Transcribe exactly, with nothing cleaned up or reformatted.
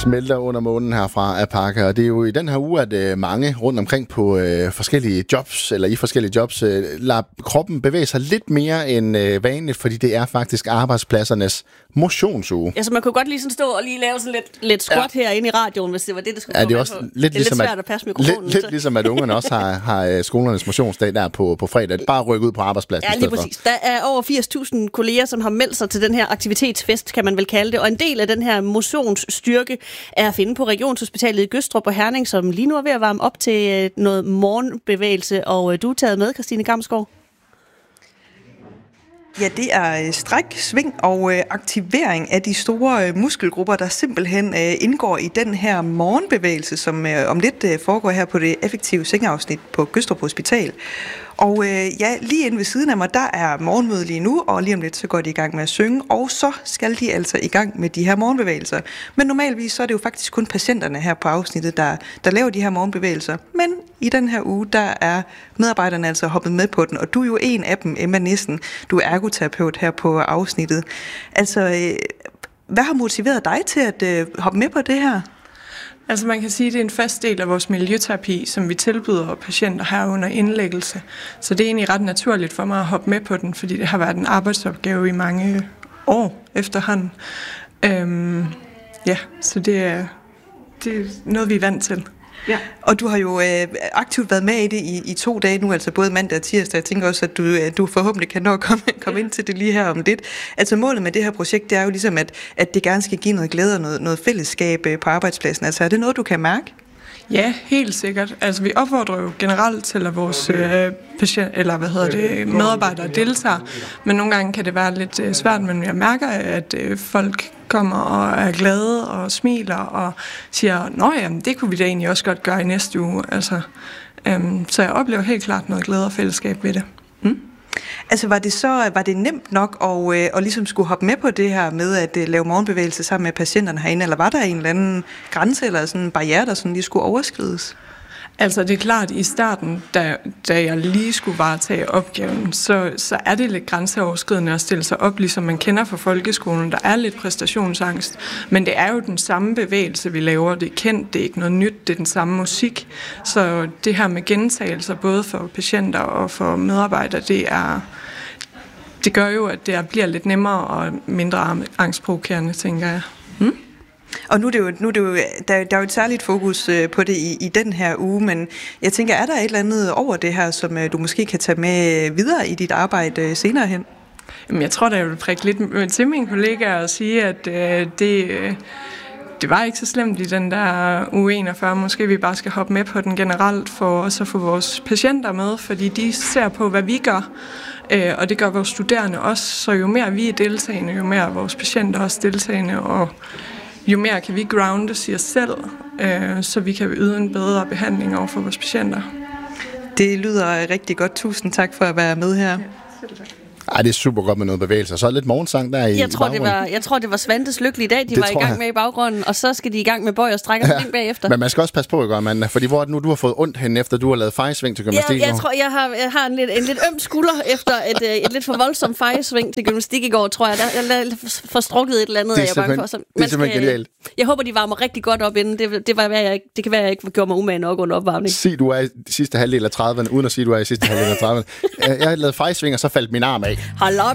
smelter under månen herfra af Parker, og det er jo i den her uge, at øh, mange rundt omkring på øh, forskellige jobs, eller i forskellige jobs, øh, lader kroppen bevæge sig lidt mere end øh, vanligt, fordi det er faktisk arbejdspladsernes motionsuge. Ja, så man kunne godt lige sådan stå og lige lave sådan lidt, lidt squat ja. herinde i radioen, hvis det var det, der skulle ja, komme det er også på. lidt det er ligesom, lidt svært at passe mikrofonen. Lidt, lidt ligesom, at ungerne også har, har skolernes motionsdag der på, på fredag. Bare rykke ud på arbejdspladsen. Ja, lige præcis. Der er over firs tusind kolleger, som har meldt sig til den her aktivitetsfest, kan man vel kalde det, og en del af den her motionsstyrke er at finde på Regionshospitalet i Gødstrup og Herning, som lige nu er ved at varme op til noget morgenbevægelse, og du er taget med, Christine Gamsgaard. Ja, det er stræk, sving og aktivering af de store muskelgrupper, der simpelthen indgår i den her morgenbevægelse, som om lidt foregår her på det effektive sengeafsnit på Gødstrup Hospital. Og øh, ja, lige inde ved siden af mig, der er morgenmøde lige nu, og lige om lidt så går de i gang med at synge, og så skal de altså i gang med de her morgenbevægelser. Men normalvis så er det jo faktisk kun patienterne her på afsnittet, der, der laver de her morgenbevægelser. Men i den her uge, der er medarbejderne altså hoppet med på den, og du er jo en af dem, Emma Nissen. Du er ergoterapeut her på afsnittet. Altså, øh, hvad har motiveret dig til at øh, hoppe med på det her? Altså man kan sige, at det er en fast del af vores miljøterapi, som vi tilbyder patienter her under indlæggelse. Så det er egentlig ret naturligt for mig at hoppe med på den, fordi det har været en arbejdsopgave i mange år efterhånden. Øhm, ja, så det er, det er noget, vi er vant til. Ja. Og du har jo øh, aktivt været med i det i, i to dage nu, altså både mandag og tirsdag. Jeg tænker også, at du, øh, du forhåbentlig kan nå at komme, komme ind til det lige her om lidt. Altså målet med det her projekt, det er jo ligesom, at, at det gerne skal give noget glæde og noget, noget fællesskab øh, på arbejdspladsen. Altså er det noget, du kan mærke? Ja, helt sikkert. Altså vi opfordrer jo generelt til, at vores øh, patient, eller hvad hedder det, medarbejdere deltager, men nogle gange kan det være lidt øh, svært, men jeg mærker, at øh, folk kommer og er glade og smiler og siger, nå jamen, det kunne vi da egentlig også godt gøre i næste uge. Altså, øhm, så jeg oplever helt klart noget glæde og fællesskab ved det. Mm. Altså var det så var det nemt nok at, øh, at ligesom skulle hoppe med på det her med at øh, lave morgenbevægelse sammen med patienterne herinde, eller var der en eller anden grænse eller sådan en barriere, der sådan lige skulle overskrides? Altså det er klart, i starten, da, da jeg lige skulle varetage opgaven, så, så er det lidt grænseoverskridende at stille sig op, ligesom man kender fra folkeskolen. Der er lidt præstationsangst, men det er jo den samme bevægelse, vi laver. Det er kendt, det er ikke noget nyt, det er den samme musik. Så det her med gentagelser, både for patienter og for medarbejdere, det er... Det gør jo, at det bliver lidt nemmere og mindre angstprovokerende, tænker jeg. Hmm? Og nu er det jo, nu er det jo der, der er jo et særligt fokus på det i, i den her uge, men jeg tænker, er der et eller andet over det her, som du måske kan tage med videre i dit arbejde senere hen? Jamen, jeg tror, at jeg vil prikke lidt til mine kollegaer og sige, at øh, det, øh, det var ikke så slemt i den der uge enogfyrre. Måske vi bare skal hoppe med på den generelt for også at få vores patienter med, fordi de ser på, hvad vi gør. Øh, og det gør vores studerende også, så jo mere vi er deltagende, jo mere er vores patienter også deltagende, og jo mere kan vi groundes i os selv, øh, så vi kan yde en bedre behandling over for vores patienter. Det lyder rigtig godt. Tusind tak for at være med her. Ja, selv tak. Ej, det er super godt med noget bevægelse. Så er lidt morgensang der i jeg tror, baggrunden. Det var, jeg tror, det var Svantes lykkelige dag, de det var i gang jeg. med i baggrunden, og så skal de i gang med bøj og stræk og ja. bagefter. Men man skal også passe på, ikke, Amanda? Fordi hvor er det nu, du har fået ondt hen, efter du har lavet fejesving til gymnastik? Ja, jeg tror, jeg har, jeg har en, lidt, en lidt øm skulder efter et, et lidt for voldsomt fejesving til gymnastik i går, tror jeg. Der er forstrukket et eller andet, det er jeg er bange for. Så det er simpelthen genialt. Jeg håber, de varmer rigtig godt op inden. Det, det, var, jeg, det kan være, jeg ikke gjorde mig umage nok under opvarmning. Sig, du er i sidste halvdel af trediverne, uden at sige, du er i sidste halvdel af trediverne. Jeg har lavet fejesving, og så faldt min arm af. Hold op.